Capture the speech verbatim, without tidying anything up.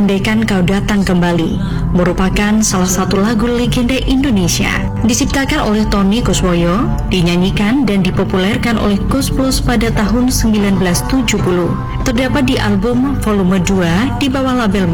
Andaikan Kau Datang Kembali merupakan salah satu lagu legenda Indonesia. Diciptakan oleh Tony Kuswoyo, dinyanyikan dan dipopulerkan oleh Koes Plus pada tahun sembilan belas tujuh puluh. Terdapat di album volume dua di bawah label